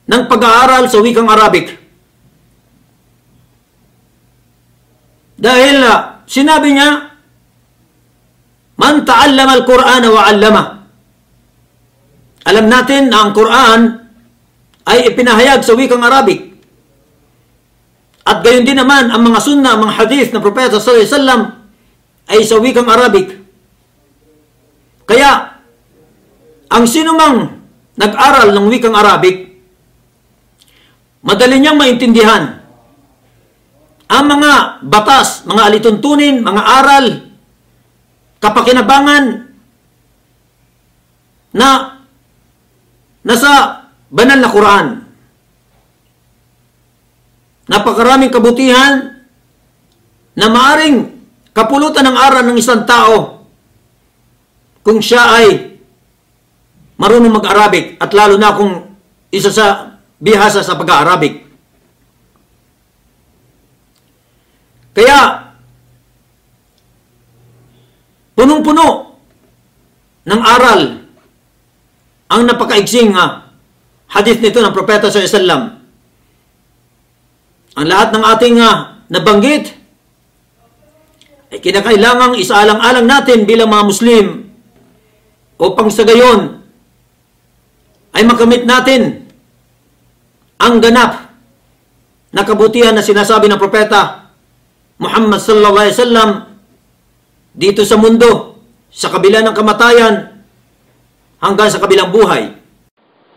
ng pag-aaral sa wikang Arabic. Dahil sinabi niya, man ta'allama al-Qur'ana wa 'allama. Alam natin na ang Quran ay ipinahayag sa wikang Arabic. At gayon din naman ang mga sunna, mga hadith ng Propeta sallallahu alaihi wasallam ay sa wikang Arabic. Kaya, ang sinumang nag-aral ng wikang Arabic, madali niyang maintindihan ang mga batas, mga alituntunin, mga aral, kapakinabangan na nasa banal na Quran. Napakaraming kabutihan na maaring kapulutan ng aral ng isang tao kung siya ay marunong mag-Arabic at lalo na kung isa sa bihasa sa pag-Arabic. Kaya, punong-puno ng aral ang napakaigsing hadith nito ng Propeta sallallahu alaihi wasallam. Ang lahat ng ating nabanggit ay kinakailangang isaalang-alang natin bilang mga Muslim upang sa gayon ay makamit natin ang ganap na kabutihan na sinasabi ng Propeta Muhammad sallallahu alaihi wasallam dito sa mundo, sa kabila ng kamatayan hanggang sa kabilang buhay.